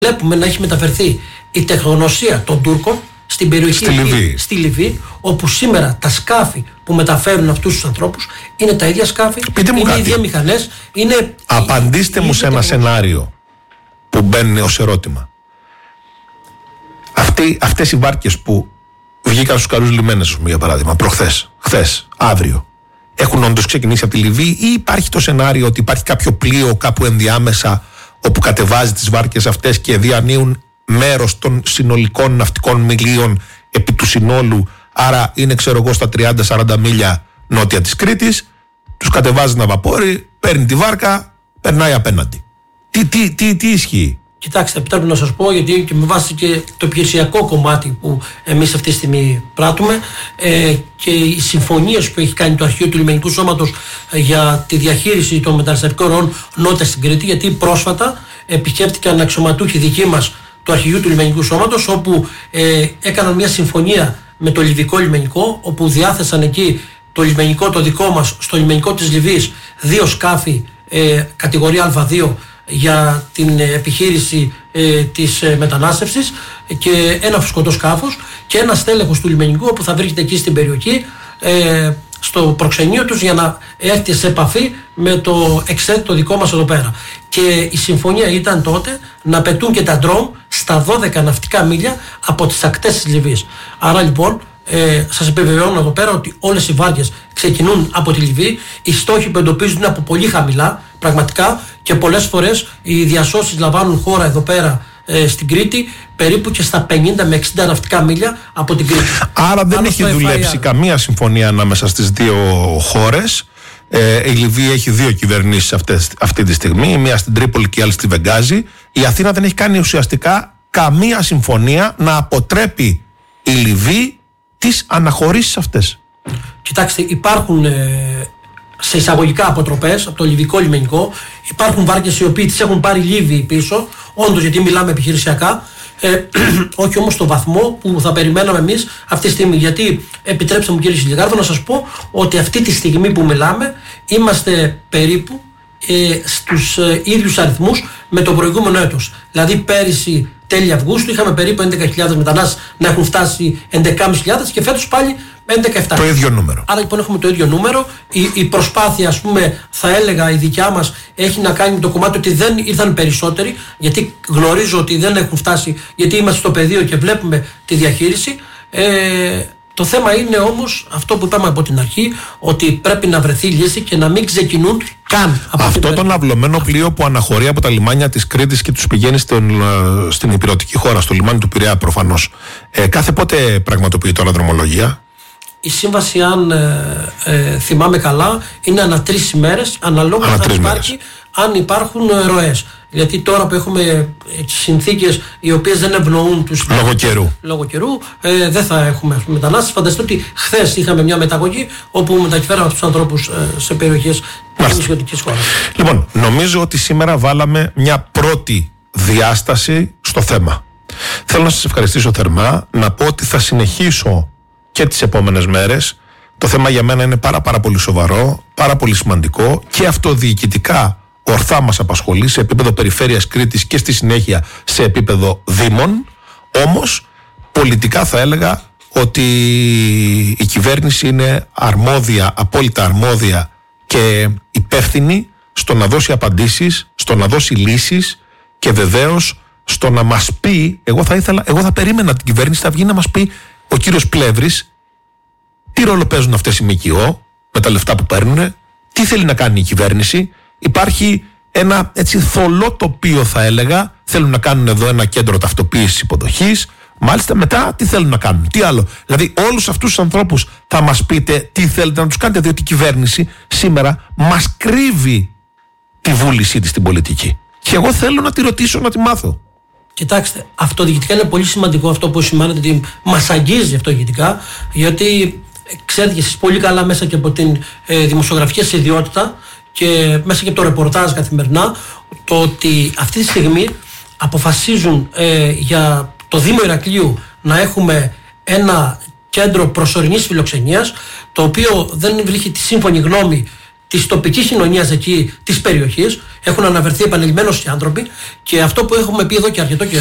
βλέπουμε να έχει μεταφερθεί η τεχνογνωσία των Τούρκων στην περιοχή στη Λιβύη, όπου σήμερα τα σκάφη που μεταφέρουν αυτούς τους ανθρώπους είναι τα ίδια σκάφη, είναι οι ίδιες μηχανές. Απαντήστε μου σε ένα σενάριο που μπαίνει ως ερώτημα. Αυτές οι βάρκες που βγήκαν στους καλούς λιμένες, για παράδειγμα, προχθές, χθες, αύριο, έχουν όντως ξεκινήσει από τη Λιβύη, ή υπάρχει το σενάριο ότι υπάρχει κάποιο πλοίο κάπου ενδιάμεσα όπου κατεβάζει τις βάρκες αυτές και διανύουν μέρος των συνολικών ναυτικών μιλίων επί του συνόλου, άρα είναι, ξέρω εγώ, στα 30-40 μίλια νότια της Κρήτης, τους κατεβάζει ένα βαπόρι, παίρνει τη βάρκα, περνάει απέναντι. Τι ισχύει? Κοιτάξτε, επιτρέπω να σας πω, γιατί και με βάση και το επιχειρησιακό κομμάτι που εμείς αυτή τη στιγμή πράττουμε και οι συμφωνίες που έχει κάνει το Αρχείο του Λιμενικού Σώματος για τη διαχείριση των μεταναστευτικών ροών νότια στην Κρήτη, γιατί πρόσφατα επισκέφτηκαν αξιωματούχοι δικοί μας του Αρχηγείου του Λιμενικού Σώματος, όπου έκαναν μια συμφωνία με το Λιβικό Λιμενικό, όπου διάθεσαν εκεί το λιμενικό το δικό μας, στο λιμενικό της Λιβύης, 2 σκάφη κατηγορία Α2 για την επιχείρηση της μετανάστευσης και ένα φουσκωτό σκάφος και ένα στέλεχος του λιμενικού που θα βρίσκεται εκεί στην περιοχή στο προξενείο τους για να έρθει σε επαφή με το ΕΞΕΤ το δικό μας εδώ πέρα. Και η συμφωνία ήταν τότε να πετούν και τα ντρόμ στα 12 ναυτικά μίλια από τις ακτές της Λιβύης. Άρα λοιπόν σας επιβεβαιώνω εδώ πέρα ότι όλες οι βάρκες ξεκινούν από τη Λιβύη. Οι στόχοι που εντοπίζουν είναι από πολύ χαμηλά πραγματικά και πολλές φορές οι διασώσεις λαμβάνουν χώρα εδώ πέρα στην Κρήτη περίπου και στα 50 με 60 ναυτικά μίλια από την Κρήτη. Άρα δεν έχει δουλέψει καμία συμφωνία ανάμεσα στις δύο χώρες. Η Λιβύη έχει 2 κυβερνήσεις αυτή τη στιγμή, μία στην Τρίπολη και η άλλη στη Βεγγάζη. Η Αθήνα δεν έχει κάνει ουσιαστικά καμία συμφωνία να αποτρέπει η Λιβύη τις αναχωρήσεις αυτές. Κοιτάξτε, υπάρχουν σε εισαγωγικά αποτροπές από το Λιβικό Λιμενικό. Υπάρχουν βάρκες οι οποίοι τις έχουν πάρει Λίβοι πίσω, όντως, γιατί μιλάμε επιχειρησιακά, όχι όμως στο βαθμό που θα περιμέναμε εμείς αυτή τη στιγμή. Γιατί επιτρέψτε μου, κύριε Σιλιγάρδο, να σας πω ότι αυτή τη στιγμή που μιλάμε είμαστε περίπου στους ίδιους αριθμούς με το προηγούμενο έτος. Δηλαδή πέρυσι τέλη Αυγούστου είχαμε περίπου 11.000 μετανάστες να έχουν φτάσει 11.500 και φέτος πάλι 11.700. Το ίδιο νούμερο. Άρα λοιπόν έχουμε το ίδιο νούμερο. Η προσπάθεια, ας πούμε, θα έλεγα η δικιά μας, έχει να κάνει με το κομμάτι ότι δεν ήρθαν περισσότεροι, γιατί γνωρίζω ότι δεν έχουν φτάσει, γιατί είμαστε στο πεδίο και βλέπουμε τη διαχείριση. Το θέμα είναι όμως αυτό που είπαμε από την αρχή, ότι πρέπει να βρεθεί λύση και να μην ξεκινούν καν. Αυτό το ναυλωμένο πλοίο που αναχωρεί από τα λιμάνια της Κρήτης και τους πηγαίνει στην υπηρετική χώρα, στο λιμάνι του Πειραιά προφανώς, κάθε πότε πραγματοποιεί τώρα δρομολογία? Η σύμβαση, αν θυμάμαι καλά, είναι ανά 3 ημέρες, αναλόγως αν υπάρχουν ροές. Γιατί τώρα που έχουμε συνθήκες οι οποίες δεν ευνοούν τους λόγω καιρού, δεν θα έχουμε μετανάστες. Φανταστείτε ότι χθες είχαμε μια μεταγωγή όπου μεταφέραμε τους ανθρώπους σε περιοχές της νησιωτικής χώρας. Λοιπόν, νομίζω ότι σήμερα βάλαμε μια πρώτη διάσταση στο θέμα. Θέλω να σας ευχαριστήσω θερμά, να πω ότι θα συνεχίσω και τις επόμενες μέρες. Το θέμα για μένα είναι πάρα πολύ σοβαρό, πάρα πολύ σημαντικό και αυτοδιοικητικά ορθά μας απασχολεί σε επίπεδο περιφέρειας Κρήτης και στη συνέχεια σε επίπεδο δήμων. Όμως πολιτικά θα έλεγα ότι η κυβέρνηση είναι αρμόδια, απόλυτα αρμόδια και υπεύθυνη στο να δώσει απαντήσεις, στο να δώσει λύσεις και βεβαίως στο να μας πει, εγώ θα περίμενα την κυβέρνηση να βγει να μας πει ο κύριος Πλεύρης τι ρόλο παίζουν αυτές οι ΜΚΟ με τα λεφτά που παίρνουν, τι θέλει να κάνει η κυβέρνηση. Υπάρχει ένα έτσι θολό τοπίο, θα έλεγα. Θέλουν να κάνουν εδώ ένα κέντρο ταυτοποίησης υποδοχής. Μάλιστα μετά τι θέλουν να κάνουν, τι άλλο. Δηλαδή όλους αυτούς τους ανθρώπους θα μας πείτε τι θέλετε να τους κάνετε, διότι η κυβέρνηση σήμερα μας κρύβει τη βούλησή της στην πολιτική. Και εγώ θέλω να τη ρωτήσω, να τη μάθω. Κοιτάξτε, αυτοδιοικητικά είναι πολύ σημαντικό αυτό που σημαίνεται ότι μας αγγίζει αυτοδιοικητικά, γιατί ξέρετε και εσείς πολύ καλά μέσα και από την δημοσιογραφική σας ιδιότητα και μέσα και από το ρεπορτάζ καθημερινά, το ότι αυτή τη στιγμή αποφασίζουν για το Δήμο Ηρακλείου να έχουμε ένα κέντρο προσωρινής φιλοξενίας, το οποίο δεν βρίσκει τη σύμφωνη γνώμη της τοπικής κοινωνίας εκεί της περιοχής, Έχουν αναφερθεί επανειλημμένως οι άνθρωποι και αυτό που έχουμε πει εδώ και αρκετό καιρό.